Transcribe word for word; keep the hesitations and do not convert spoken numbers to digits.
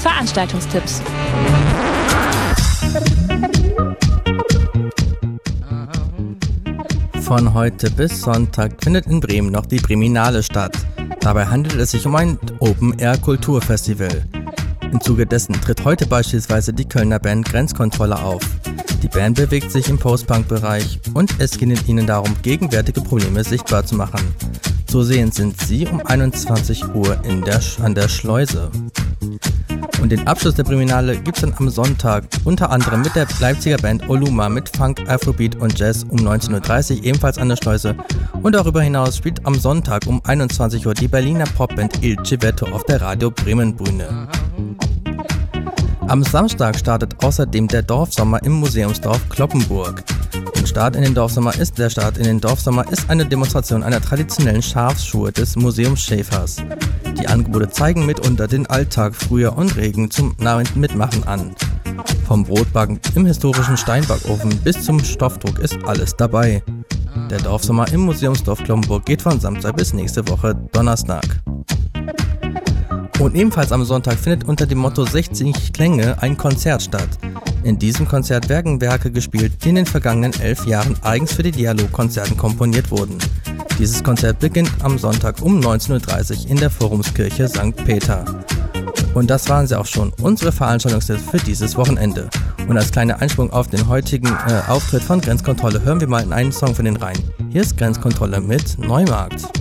Veranstaltungstipps. Von heute bis Sonntag findet in Bremen noch die Breminale statt. Dabei handelt es sich um ein Open-Air-Kulturfestival. Im Zuge dessen tritt heute beispielsweise die Kölner Band Grenzkontrolle auf. Die Band bewegt sich im Post-Punk-Bereich und es geht ihnen darum, gegenwärtige Probleme sichtbar zu machen. Zu sehen sind sie um einundzwanzig Uhr in der Sch- an der Schleuse. Und den Abschluss der Breminale gibt's dann am Sonntag, unter anderem mit der Leipziger Band Oluma mit Funk, Afrobeat und Jazz um neunzehn Uhr dreißig ebenfalls an der Schleuse. Und darüber hinaus spielt am Sonntag um einundzwanzig Uhr die Berliner Popband Il Civetto auf der Radio Bremen Bühne. Am Samstag startet außerdem der Dorfsommer im Museumsdorf Cloppenburg. Der Start in den Dorfsommer ist der Start in den Dorfsommer ist eine Demonstration einer traditionellen Schafschuhe des Museums Schäfers. Die Angebote zeigen mitunter den Alltag früher und regen zum Mitmachen an. Vom Brotbacken im historischen Steinbackofen bis zum Stoffdruck ist alles dabei. Der Dorfsommer im Museumsdorf Cloppenburg geht von Samstag bis nächste Woche Donnerstag. Und ebenfalls am Sonntag findet unter dem Motto sechzig Klänge ein Konzert statt. In diesem Konzert werden Werke gespielt, die in den vergangenen elf Jahren eigens für die Dialogkonzerten komponiert wurden. Dieses Konzert beginnt am Sonntag um neunzehn Uhr dreißig in der Forumskirche Sankt Peter. Und das waren sie auch schon, unsere Veranstaltungstipps für dieses Wochenende. Und als kleiner Einsprung auf den heutigen äh, Auftritt von Grenzkontrolle hören wir mal einen Song von den Reihen. Hier ist Grenzkontrolle mit Neumarkt.